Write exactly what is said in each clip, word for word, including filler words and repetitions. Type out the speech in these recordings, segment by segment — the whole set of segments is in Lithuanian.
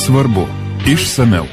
svarbu išsamiau.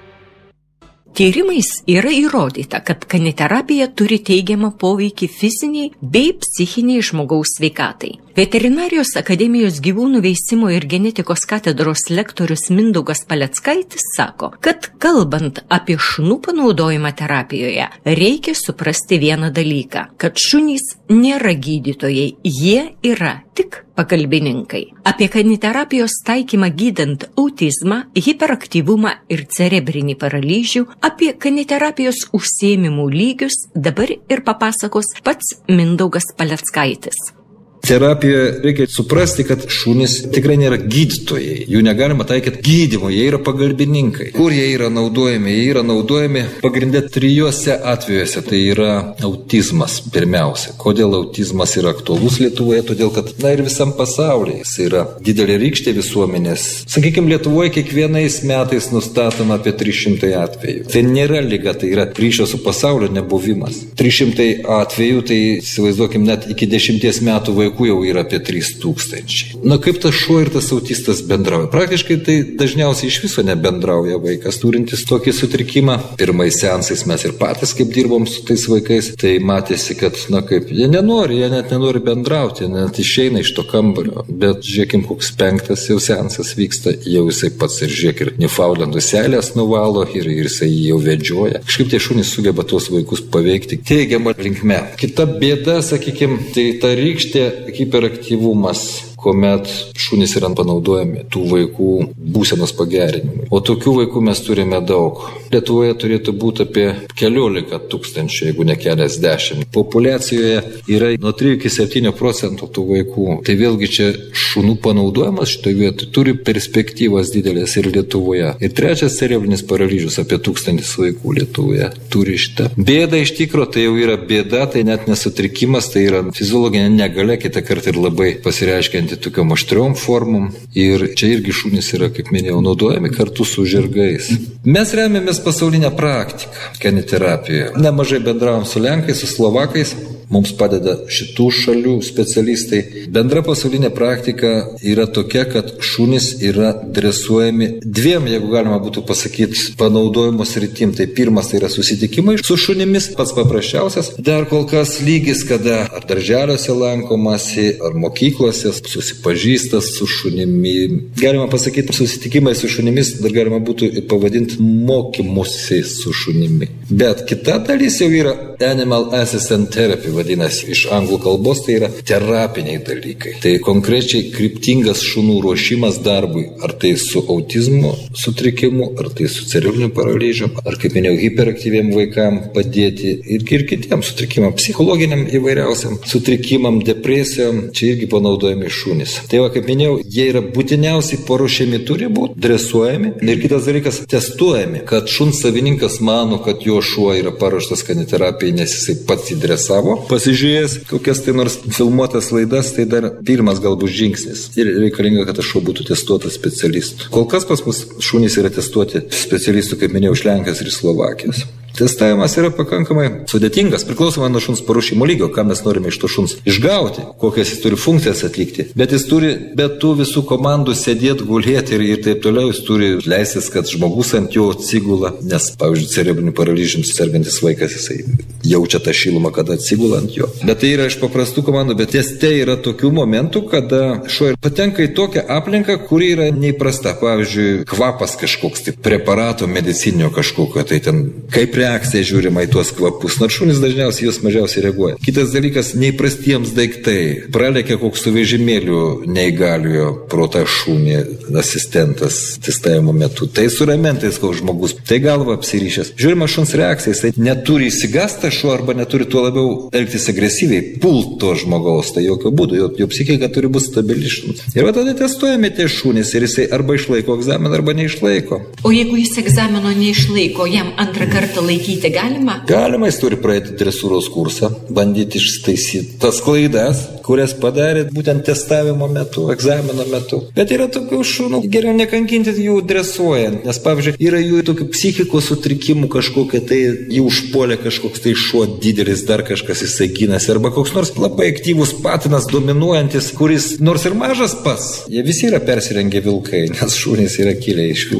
Tyrimais yra įrodyta, kad kaniterapija turi teigiamą poveikį fiziniai bei psichiniai žmogaus sveikatai. Veterinarijos akademijos gyvūnų veisimo ir genetikos katedros lektorius Mindaugas Paleckaitis sako, kad kalbant apie šunų panaudojimą terapijoje, reikia suprasti vieną dalyką, kad šunys nėra gydytojai, jie yra tik pagalbininkai. Apie kaniterapijos taikymą gydant autizmą, hiperaktyvumą ir cerebrinį paralyžių, apie kaniterapijos užsiėmimų lygius dabar ir papasakos pats Mindaugas Paleckaitis. Terapijoje reikia suprasti, kad šunys tikrai nėra gydytojai. Jų negalima taikyti gydymo, jie yra pagalbininkai. Kur jie yra naudojami? Jie yra naudojami pagrindė trijuose atvejuose. Tai yra autizmas pirmiausia. Kodėl autizmas yra aktualus Lietuvoje? Todėl, kad na ir visam pasaulyje jis yra didelė rykštė visuomenės. Sakykime, Lietuvoje kiekvienais metais nustatoma apie trys šimtai atvejų. Tai nėra liga, tai yra ryšio su pasaulio nebuvimas. trys šimtai atvejų, tai įsivaizduokim, net iki dešimties metų vaikų jau yra apie trys tūkstančiai. Na kaip tas šuo ir tas autistas bendrauja? Praktiškai tai dažniausiai iš viso nebendrauja vaikas turintis tokį sutrikimą. Pirmais seansais mes ir patys, kaip dirbom su tais vaikais, tai matėsi, kad, na kaip, jie nenori, jie net nenori bendrauti, net išeina iš to kambario. Bet žiūrėkim, koks penktas jau seansas vyksta, jau jisai pats ir žiūrėk ir Newfoundlandų seilės nuvalo ir, ir jisai jau vedžioja. Kažkaip tie šunys sugeba tuos vaikus paveikti teigiamą linkme. Kita bėda, sakykim, tai ta rykštė hiperaktyvumas, kuomet šunys yra panaudojami tų vaikų būsenos pagerinimui. O tokių vaikų mes turime daug. Lietuvoje turėtų būti apie keliolika tūkstančių, jeigu ne keliasdešimt. Populiacijoje yra nuo trijų iki septynių procentų tų vaikų. Tai vėlgi čia šunų panaudojimas šitoje vietoje turi perspektyvas didelės ir Lietuvoje. Ir trečias cerebrinis paralyžius, apie tūkstantis vaikų Lietuvoje turi šitą. Bėda iš tikro, tai jau yra bėda, tai net nesutrikimas, tai yra fiziologinė negalia, kitą kartą ir labai pasireiškianti tokiom aštriom formom. Ir čia irgi šunys yra, kaip minėjau, naudojami kartu su žirgais. Mes remiamės pasaulinę praktiką kaniterapijoje. Nemažai bendravom su Lenkais, su Slovakais. Mums padeda šitų šalių specialistai. Bendra pasaulinė praktika yra tokia, kad šunys yra dresuojami dviem, jeigu galima būtų pasakyti, panaudojimo sritim. Tai pirmas tai yra susitikimai su šunimis, pats paprasčiausias. Dar kol kas lygis, kada ar darželiuose lankomasi, ar mokyklose susipažįstas su šunimi. Galima pasakyti, susitikimai su šunimis dar galima būtų pavadinti mokymusi su šunimi. Bet kita dalis jau yra Animal Assistant Therapy, vadinasi, iš anglų kalbos tai yra terapiniai dalykai. Tai konkrečiai kryptingas šunų ruošimas darbui, ar tai su autizmo sutrikimu, ar tai su cerebriniu paralyžiu, ar kaip minėjau, hiperaktyviem vaikam padėti ir, ir kitiem sutrikimam, psichologiniam įvairiausiam sutrikimam, depresijom, čia irgi panaudojami šunys. Tai va, kaip minėjau, jie yra būtiniausiai paruošiami, turi būti dresuojami ir kitas dalykas testuojami, kad šuns savininkas mano, kad jo šuo yra paruoštas kaniterapijai, nes jisai pats įdresavo. Pasižiūrėjęs kokias tai nors filmuotas laidas, tai dar pirmas galbūt žingsnis. Ir reikalinga, kad tas šuo būtų testuotas specialistų. Kol kas pas mus šunys yra testuoti specialistų, kaip minėjau, iš Lenkijos ir Slovakijos. Testavimas yra pakankamai sudėtingas, priklausomai nuo šuns paruošimo lygio, ką mes norime iš to šuns išgauti, kokias jis turi funkcijas atlikti. Bet jis turi be tų visų komandų sėdėti, gulėti ir, ir taip toliau. Jis turi leistis, kad žmogus ant jo atsigula, nes, pavyzdžiui, cerebriniu paralyžiumi sergantis vaikas, jisai jaučia tą šilumą, kada atsigula ant jo. Bet tai yra iš paprastų komandų, bet teste yra tokių momentų, kada šuo patenka į tokią aplinką, kuri yra neįprasta. Pavyzdžiui, kvapas kažkoks, tai preparato medicinio kažkokio, tai ten kaip reakcija žiūrima į tuos kvapus, nors šunys dažniausiai juos mažiausiai reaguoja. Kitas dalykas, neįprastiems daiktai. Pralekia koks su vežimėliu neįgaliojo pro tą šunį asistentas testavimo metu. Tai su ramentais koks žmogus, tai galva apsiryšęs. Žiūrima šuns reakcija, jisai neturi įsigąsti šuo arba neturi tuo labiau elgtis agresyviai, pult to žmogaus, tai jokio būdo, jo, jo psichika turi būti stabili šuns. Ir va tada testuojami tie šunys ir jisai arba išlaiko egzaminą, arba neišlaiko. O jeigu jis egzamino neišlaiko, jam antrą kartą laikyti galima? Galima, jis turi praeiti dresūros kursą, bandyti ištaisyti tas klaidas, kurias padarė būtent testavimo metu, egzamino metu. Bet yra tokių šunų, geriau nekankinti jų dresuojant, nes, pavyzdžiui, yra jų tokių psichikos sutrikimų kažkokie, tai jų užpuolė kažkoks tai šuo didelis, dar kažkas jisai ginasi, arba koks nors labai aktyvus patinas dominuojantis, kuris nors ir mažas pats, jie visi yra persirengę vilkai, nes šunys yra kilę iš vilkų.